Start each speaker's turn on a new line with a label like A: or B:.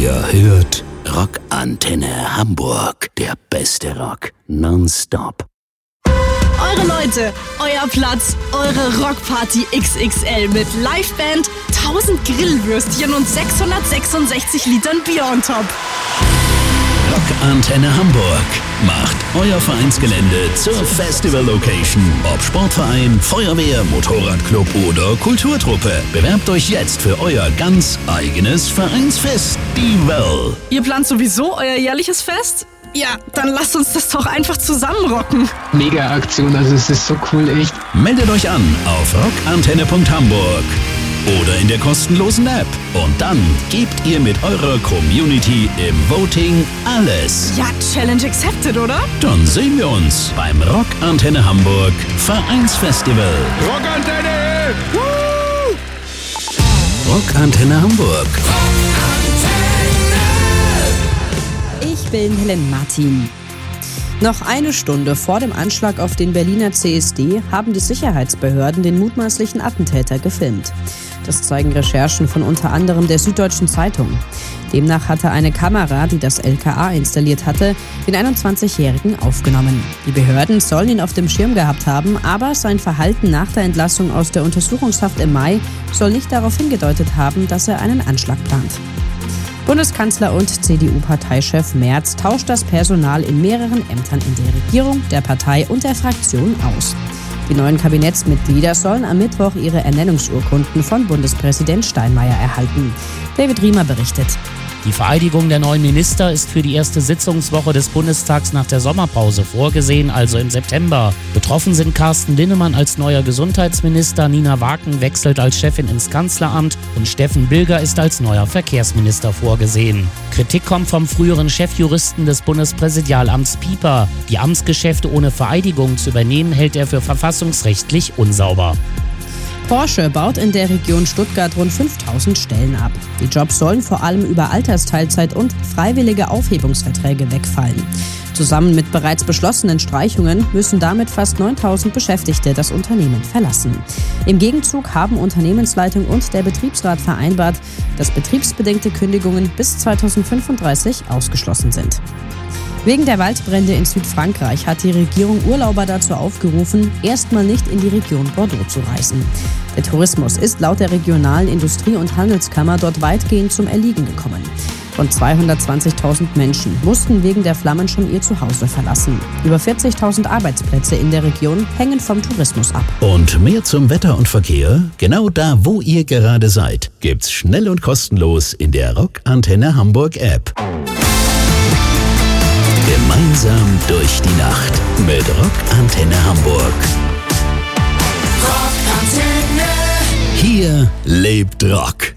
A: Ihr hört Rockantenne Hamburg. Der beste Rock nonstop.
B: Eure Leute, euer Platz, eure Rockparty XXL mit Liveband, 1000 Grillwürstchen und 666 Litern Bier on top.
A: Rockantenne Hamburg macht euer Vereinsgelände zur Festival-Location. Ob Sportverein, Feuerwehr, Motorradclub oder Kulturtruppe. Bewerbt euch jetzt für euer ganz eigenes Vereinsfestival.
B: Ihr plant sowieso euer jährliches Fest? Ja, dann lasst uns das doch einfach zusammenrocken.
C: Mega Aktion, also es ist so cool, echt.
A: Meldet euch an auf rockantenne.hamburg oder in der kostenlosen App. Und dann gebt ihr mit eurer Community im Voting alles.
B: Ja, Challenge accepted, oder?
A: Dann sehen wir uns beim Rockantenne Hamburg Vereinsfestival.
D: Rockantenne!
A: Rockantenne Hamburg.
E: Ich bin Helen Martin. Noch eine Stunde vor dem Anschlag auf den Berliner CSD haben die Sicherheitsbehörden den mutmaßlichen Attentäter gefilmt. Das zeigen Recherchen von unter anderem der Süddeutschen Zeitung. Demnach hatte eine Kamera, die das LKA installiert hatte, den 21-Jährigen aufgenommen. Die Behörden sollen ihn auf dem Schirm gehabt haben, aber sein Verhalten nach der Entlassung aus der Untersuchungshaft im Mai soll nicht darauf hingedeutet haben, dass er einen Anschlag plant. Bundeskanzler und CDU-Parteichef Merz tauscht das Personal in mehreren Ämtern in der Regierung, der Partei und der Fraktion aus. Die neuen Kabinettsmitglieder sollen am Mittwoch ihre Ernennungsurkunden von Bundespräsident Steinmeier erhalten. David Riemer berichtet.
F: Die Vereidigung der neuen Minister ist für die erste Sitzungswoche des Bundestags nach der Sommerpause vorgesehen, also im September. Betroffen sind Carsten Linnemann als neuer Gesundheitsminister, Nina Waken wechselt als Chefin ins Kanzleramt und Steffen Bilger ist als neuer Verkehrsminister vorgesehen. Kritik kommt vom früheren Chefjuristen des Bundespräsidialamts Pieper. Die Amtsgeschäfte ohne Vereidigung zu übernehmen, hält er für verfassungsrechtlich unsauber.
E: Porsche baut in der Region Stuttgart rund 5000 Stellen ab. Die Jobs sollen vor allem über Altersteilzeit und freiwillige Aufhebungsverträge wegfallen. Zusammen mit bereits beschlossenen Streichungen müssen damit fast 9000 Beschäftigte das Unternehmen verlassen. Im Gegenzug haben Unternehmensleitung und der Betriebsrat vereinbart, dass betriebsbedingte Kündigungen bis 2035 ausgeschlossen sind. Wegen der Waldbrände in Südfrankreich hat die Regierung Urlauber dazu aufgerufen, erstmal nicht in die Region Bordeaux zu reisen. Der Tourismus ist laut der regionalen Industrie- und Handelskammer dort weitgehend zum Erliegen gekommen. Rund 220.000 Menschen mussten wegen der Flammen schon ihr Zuhause verlassen. Über 40.000 Arbeitsplätze in der Region hängen vom Tourismus ab.
A: Und mehr zum Wetter und Verkehr? Genau da, wo ihr gerade seid, gibt's schnell und kostenlos in der Rockantenne Hamburg App. Gemeinsam durch die Nacht mit Rockantenne Hamburg. Rockantenne. Hier lebt Rock.